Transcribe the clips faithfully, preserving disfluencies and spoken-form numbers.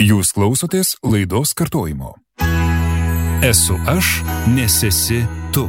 Jūs klausotės laidos kartojimo. Esu aš, nesesi tu.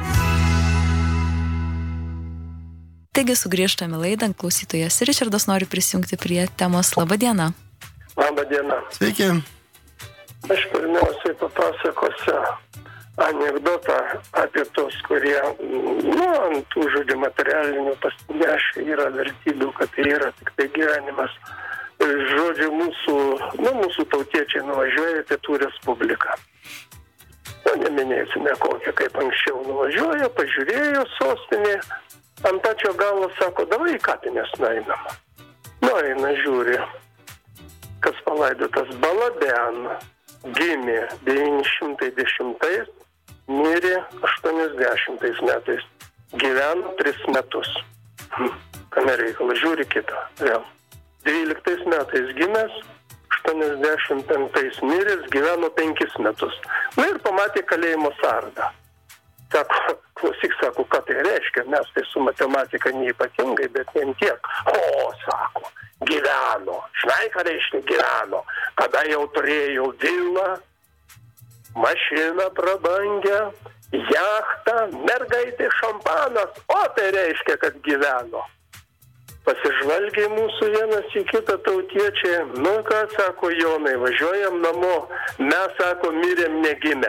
Taigi sugrįžtame laidą, klausytojas Ričardas nori prisijungti prie temos. Labą dieną. Labą dieną. Sveiki. Aš pirmiausiai papasakosiu anekdotą apie tos, kurie, nu, ant tų žodžių materialinių pasinešę yra vertybių, kad tai yra tik tai gyvenimas. Žodžiu, mūsų, nu, mūsų tautiečiai nuvažiuoja Pietų Respubliką. Nu, neminėsime kokią, kaip anksčiau nuvažiuoja, pažiūrėjo sostinė, ant pačio galo sako, davai į kapines nueinam. Nu, eina, žiūri, kas palaidotas Balaben, gimė devyni šimtai dešimtais, mirė aštuoniasdešimtais metais, gyveno tris metus. Hm, kame reikala, žiūri kitą, vėl. dvyliktais metais gimęs, aštuoniasdešimt penktais miręs, gyveno penkis metus. Na ir pamatė kalėjimo sargą. Sako, klausyk, sako, ką tai reiškia, mes tai su matematika neypatingai, bet ne tiek. O, sako, gyveno. Žinai, ką reiškia gyveno. Kada jau turėjo vilą, mašiną prabangę, jachtą, mergaitė šampanas. O, tai reiškia, kad gyveno. Pasižvalgė mūsų vienas į kitą tautiečiai. Nu, ką sako Jonai, važiuojam namo. Mes, sako, mirėm negimę.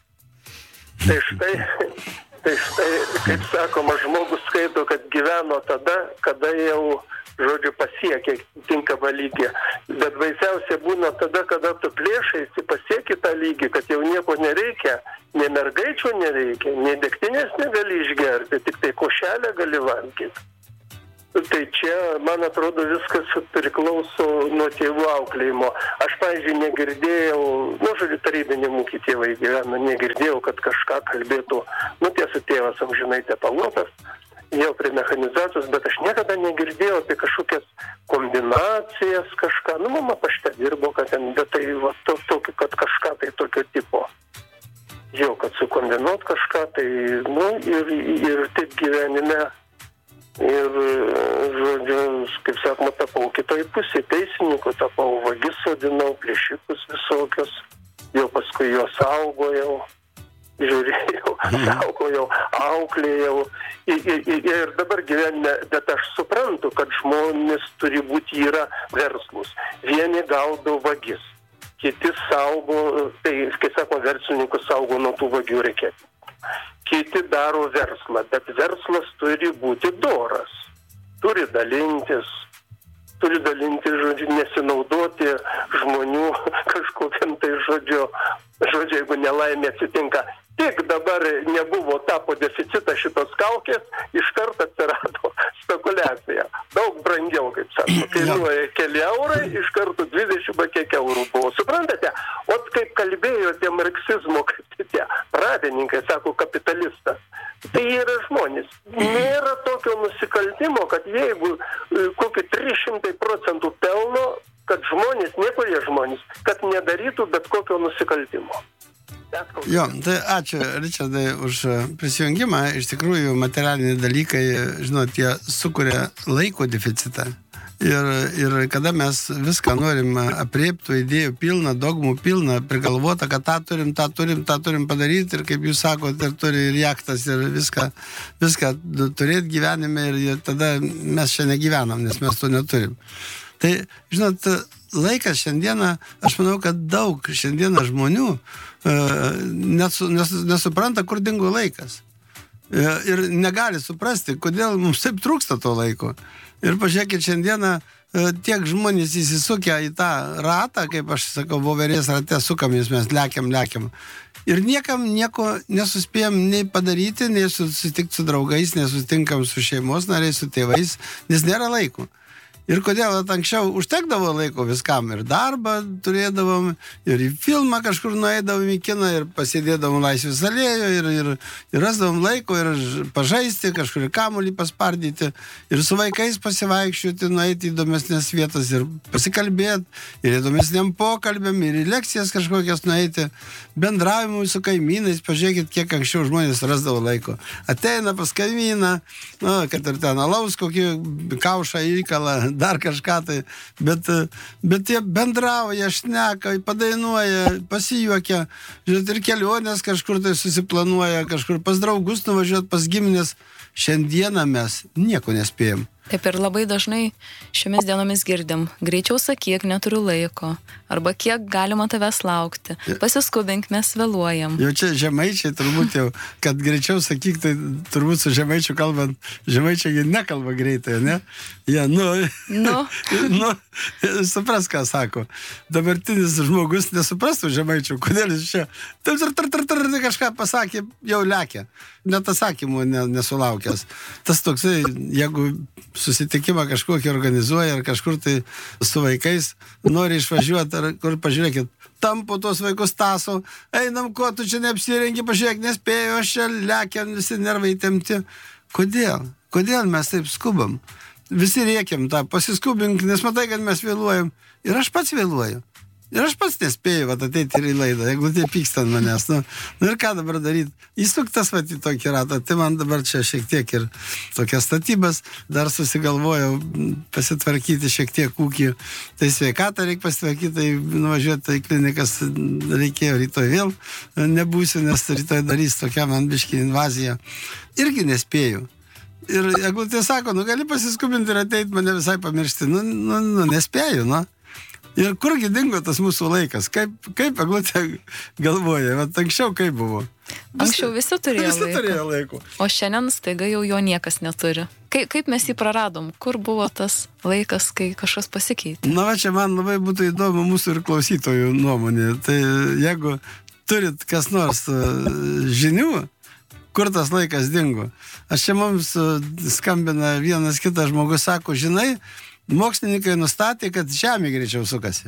Tai štai, tai štai, kaip sakoma, žmogus skaito, kad gyveno tada, kada jau, žodžiu, pasiekė tinkamą lygį. Bet baisiausia būna tada, kada tu plėšaisi, pasieki tą lygį, kad jau nieko nereikia, nei mergaičių nereikia, nei degtinės negali išgerti, tik tai košelę gali valgyti. Tai čia, man atrodo, viskas priklauso nuo tėvų auklėjimo. Aš, pavyzdžiui, negirdėjau, nu, žodžiu, tarybinė mūsų tėvai gyvena, negirdėjau, kad kažką kalbėtų, nu, tiesa, tėvas amžinai tepaluotas, jau prie mechanizacijos, bet aš niekada negirdėjau apie kažkokias kombinacijas, kažką, nu, mama pašte dirbo, kad ten, bet tai, va, to, tokio, kad kažką tai tokio tipo. Jau, kad sukombinuot kažką, tai, nu, ir, ir taip gyvenime. Ir, žodžiu, kaip sakoma, tapau kitoj pusė, teisininkų, tapau vagis sodinau, plėšikus visokius, jau paskui juos saugojau, žiūrėjau, saugojau, auklėjau. Ir, ir, ir dabar gyvenime, bet aš suprantu, kad žmonės turi būti yra verslus. Vieni gaudo vagis, kiti saugo, tai, kai sako, verslininkus saugo nuo tų vagių reikėtų. Kiti daro verslą, bet verslas turi būti doras, turi dalintis, turi dalintis, žodžiu, nesinaudoti žmonių kažkokiam tai žodžiu, žodžiu, jeigu nelaimė atsitinka. Tik dabar nebuvo tapo deficitas šitos kaukės, iš karto atsirado spekulacija. Daug brangiau, kaip sako, kainuoja keli eurai, iš karto dvidešimt kiek eurų buvo. Suprantate? O kaip kalbėjo tie marksizmo, kaip tie pradininkai, sako, kapitalistas, tai yra žmonės. Nėra tokio nusikaltimo, kad jeigu kokį tris šimtus procentų pelno, kad žmonės, niekurie žmonės, kad nedarytų bet kokio nusikaltimo. Jo, tai ačiū, Ričardai, už prisijungimą. Iš tikrųjų, materialiniai dalykai, žinot, jie sukuria laiko deficitą. Ir, ir kada mes viską norim aprieptų, idėjų pilną, dogmų pilną, prigalvota, kad tą turim, tą turim, tą turim padaryti, ir kaip jūs sakote, ir turi ir jachtas, ir viską, viską turėti gyvenime, ir tada mes čia negyvenam, nes mes to neturim. Tai, žinot, laikas šiandieną, aš manau, kad daug šiandieną žmonių uh, nesu, nes, nesupranta, kur dingo laikas. Uh, ir negali suprasti, kodėl mums taip trūksta to laiko. Ir pažiūrėkit, šiandieną uh, tiek žmonės įsisukia į tą ratą, kaip aš sakau, voverės rate sukamės, mes lekiam, lekiam. Ir niekam nieko nesuspėjom nei padaryti, nei susitikti su draugais, nesusitinkam su šeimos nariais, su tėvais, nes nėra laiko. Ir kodėl anksčiau užtekdavo laiko viskam, ir darbą turėdavom, ir į filmą kažkur nueidavom į kiną, ir pasėdėdavom Laisvės alėjoje, ir, ir, ir rasdavom laiko, ir pažaisti, kažkur ir kamuolį paspardyti, ir su vaikais pasivaikščioti, nueiti į įdomesnės vietas, ir pasikalbėti, ir įdomesniam pokalbėm, ir į lekcijas kažkokias nueiti, bendravimui su kaimynais, pažiūrėkit, kiek anksčiau žmonės rasdavo laiko. Ateina pas kaimyną, nu, kad ir ten alaus kokį kaušą įkalą dar kažką tai, bet, bet jie bendrauja, šneka, padainuoja, pasijuokia, žiūrėt, ir kelionės kažkur tai susiplanuoja, kažkur pas draugus nuvažiuot, pas giminės. Šiandieną mes nieko nespėjom. Taip ir labai dažnai šiomis dienomis girdim, greičiau sakyk, neturiu laiko, arba kiek galima tavęs laukti, pasiskubink, mes vėluojam. Jau čia žemaičiai turbūt jau, kad greičiau sakyk, tai turbūt su žemaičiu kalbant, žemaičiai nekalba greitai, ne? Jie, nu, nu. nu, supras, ką sako. Dabartinis žmogus nesuprastų žemaičių, kodėl jis čia tar, tar, tar, tar, tar, kažką pasakė, jau lekia. Net atsakymų nesulaukęs. Tas toksai, jeigu susitikimą kažkokį organizuoja ar kažkur tai su vaikais nori išvažiuoti ar kur pažiūrėkit, tampo tos vaikus taso, einam, ko tu čia neapsirengi, pažiūrėk, nespėjau, aš čia lekiam, visi nervai temti. Kodėl? Kodėl mes taip skubam? Visi rėkiam tą, pasiskubink, nes matai, kad mes vėluojam. Ir aš pats vėluoju. Ir aš pats nespėjau vat, ateiti ir į laidą, jeigu tai pyksta ant manęs. Nu, nu ir ką dabar daryti? Įsuktas vat į tokį ratą. Tai man dabar čia šiek tiek ir tokias statybas. Dar susigalvojau pasitvarkyti šiek tiek ūkį. Tai sveikatą reikia pasitvarkyti, tai nuvažiuoti į klinikas reikėjo, rytoj vėl nebūsiu, nes rytoj darys tokia man biškį invaziją. Irgi nespėjau. Ir jeigu tai sako, nu gali pasiskubinti ir ateiti mane visai pamiršti. Nu, nu, nu nespėjau, nu. Ir kurgi dingo tas mūsų laikas? Kaip, kaip Eglutė galvoja? Vat anksčiau kaip buvo? Anksčiau visi turėjo visi laiko. turėjo laiko. O šiandien staiga jau jo niekas neturi. Kaip, kaip mes jį praradom? Kur buvo tas laikas, kai kažkas pasikeitė? Na va, čia man labai būtų įdomu mūsų ir klausytojų nuomonė. Tai jeigu turit kas nors žinių, kur tas laikas dingo? Aš čia mums skambina vienas kitas žmogus, sako, žinai, mokslininkai nustatė, kad Žemė greičiau sukasi.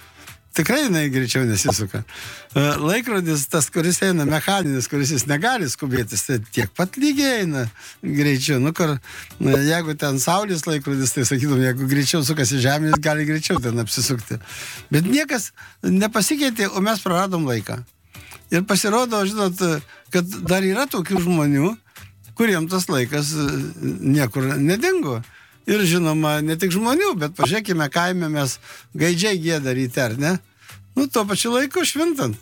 Tikrai jinai greičiau nesisuka. Laikrodis, tas, kuris eina mechaninis, kuris jis negali skubėtis, tai tiek pat lygiai eina greičiau. Nu, kur, jeigu ten saulės laikrodis, tai sakytum, jeigu greičiau sukasi Žemė, jis gali greičiau ten apsisukti. Bet niekas nepasikeitė, o mes praradom laiką. Ir pasirodo, žinot, kad dar yra tokių žmonių, kuriem tas laikas niekur nedingo. Ir žinoma, ne tik žmonių, bet pažiūrėkime, kaime mes gaidžiai gėda ryte, ar ne? Nu, tuo pačiu laiku švintant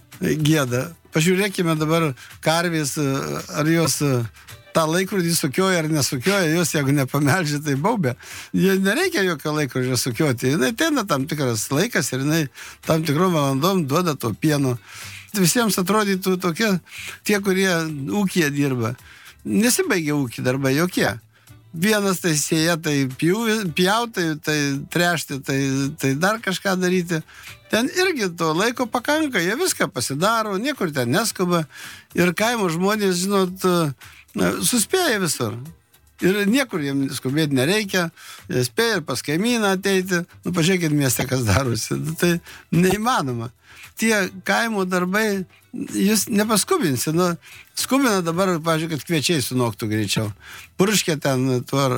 gėda. Pažiūrėkime dabar karvės, ar jos tą laikrodį sukioja ar nesukioja, jos jeigu nepameldžia, tai baubė. Jie nereikia jokio laikrodžio sukioti. Jinai teina tam tikras laikas ir jinai tam tikrom valandom duoda to pieno. Visiems atrodytų tokie, tie, kurie ūkyje dirba. Nesibaigia ūkį darbai jokie. Vienas tai sėja, tai pjauti, tai trešti, tai, tai dar kažką daryti. Ten irgi to laiko pakanka, jie viską pasidaro, niekur ten neskuba. Ir kaimo žmonės, žinot, suspėja visur. Ir niekur jiems skubėti nereikia, jie spėja ir pas kaimyną ateiti. Nu, pažiūrėkit mieste, kas darosi. Tai neįmanoma. Tie kaimo darbai, jūs nepaskubinsi. Nu, skubina dabar, pavyzdžiui, kad kviečiai sunoktų greičiau. Purškia ten tuo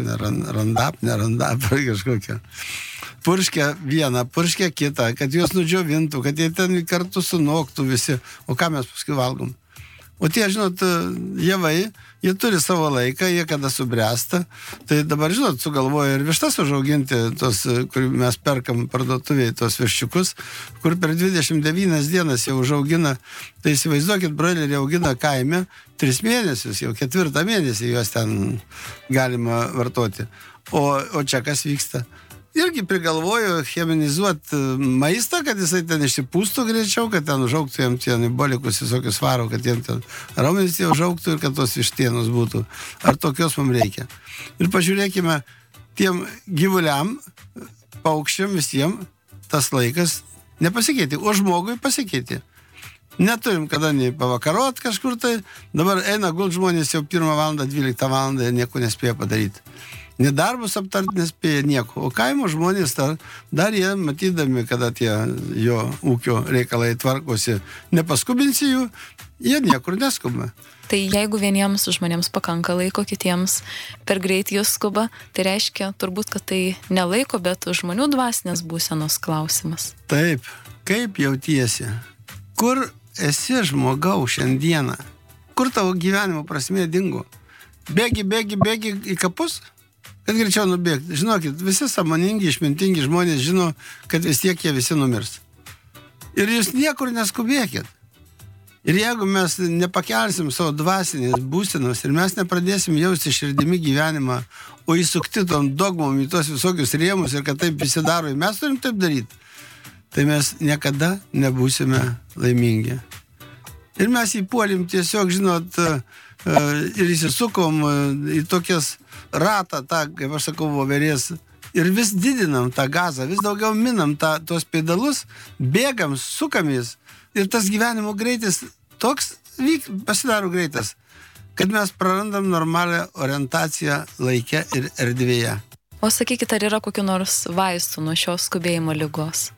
randap, nerandap, kažkokia. Purškia vieną, purškia kitą, kad juos nudžiovintų, kad jie ten kartu sunoktų visi. O ką mes paskui valgom? O tie, žinot, javai, jie turi savo laiką, jie kada subręsta. Tai dabar, žinot, sugalvoja ir vištas užauginti, tos, kur mes perkam parduotuvėje, tos viščiukus, kur per dvidešimt devynias dienas jau užaugina. Tai įsivaizduokit, broilerį augina kaime tris mėnesius, jau ketvirtą mėnesį juos ten galima vartoti. O, o čia kas vyksta? Irgi prigalvoju cheminizuoti maistą, kad jisai ten išsipūstų greičiau, kad ten užaugtų jam tie anabolikus visokius varo, kad jam ten raumenys tie užaugtų ir kad tos vištienos būtų. Ar tokios mums reikia? Ir pažiūrėkime, tiem gyvuliam, paukščiam visiems tas laikas nepasikeitė, o žmogui pasikeitė. Neturim kada nei pavakarot kažkur tai, dabar eina gult žmonės jau pirmą valandą, dvyliktą valandą ir nieko nespėja padaryti. Ne darbus aptart nespėja nieko. O kaimo žmonės dar, dar jie, matydami, kada tie jo ūkio reikalai tvarkosi, nepaskubinsi jų, jie niekur neskuba. Tai jeigu vieniems žmonėms pakanka laiko, kitiems per greit jūs skuba, tai reiškia turbūt, kad tai ne laiko, bet žmonių dvasinės būsenos klausimas. Taip, kaip jautiesi? Kur esi žmogau šiandieną? Kur tavo gyvenimo prasmė dingo? Bėgi, bėgi, bėgi į kapus? kad greičiau nubėgti. Žinokit, visi sąmoningi, išmintingi žmonės žino, kad vis tiek jie visi numirs. Ir jūs niekur neskubėkit. Ir jeigu mes nepakelsim savo dvasinės būsenos ir mes nepradėsim jausti širdimi gyvenimą, o įsukti tom dogmom į tos visokius rėmus ir kad taip visi daro, ir mes turim taip daryti, tai mes niekada nebūsime laimingi. Ir mes įpuolim tiesiog, žinot, ir įsisukom į tokias ratą, tą, kaip aš sakau, voverės, ir vis didinam tą gazą, vis daugiau minam tą, tos pedalus, bėgam, sukamės, ir tas gyvenimo greitis toks vyk, pasidaro greitas, kad mes prarandam normalią orientaciją laike ir erdvėje. O sakykit, ar yra kokių nors vaistų nuo šios skubėjimo ligos?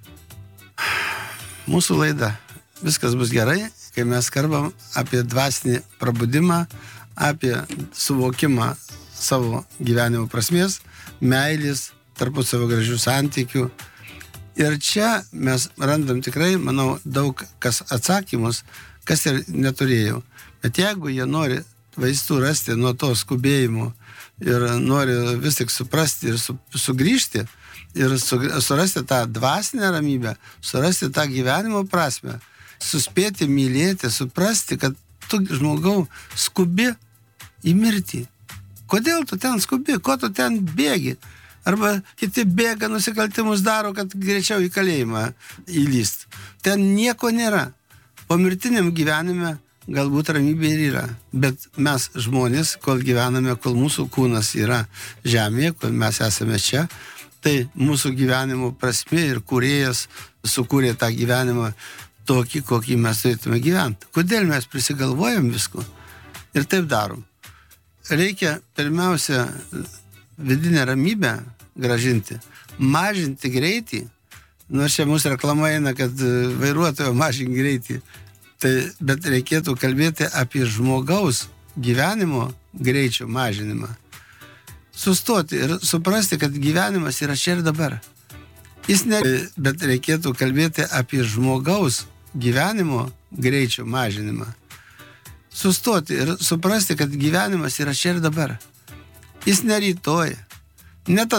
Mūsų laida Viskas bus gerai, kai mes kalbam apie dvasinį prabudimą, apie suvokimą savo gyvenimo prasmės, meilės, tarpusavio gražių santykių. Ir čia mes randam tikrai, manau, daug kas atsakymus, kas ir neturėjau. Bet jeigu jie nori vaistų rasti nuo to skubėjimo ir nori vis tik suprasti ir su, sugrįžti ir su, surasti tą dvasinę ramybę, surasti tą gyvenimo prasmę, suspėti mylėti, suprasti, kad tu, žmogau, skubi į mirtį. Kodėl tu ten skubi? Ko tu ten bėgi? Arba kiti bėga, nusikaltimus daro, kad greičiau į kalėjimą įlyst. Ten nieko nėra. Po mirtiniam gyvenime galbūt ramybė ir yra. Bet mes žmonės, kol gyvename, kol mūsų kūnas yra žemėje, kol mes esame čia, tai mūsų gyvenimo prasmė ir kūrėjas sukūrė tą gyvenimą tokį, kokį mes turėtume gyventi. Kodėl mes prisigalvojam visko ir taip darom? Reikia pirmiausia vidinę ramybę gražinti, mažinti greitį, nors čia mūsų reklama eina, kad vairuotojo mažinti greitį, tai, bet reikėtų kalbėti apie žmogaus gyvenimo greičio mažinimą. Sustoti ir suprasti, kad gyvenimas yra čia ir dabar. Jis ne, bet reikėtų kalbėti apie žmogaus gyvenimo greičio mažinimą. Sustoti ir suprasti, kad gyvenimas yra čia ir dabar. Jis ne rytoj, ne tada.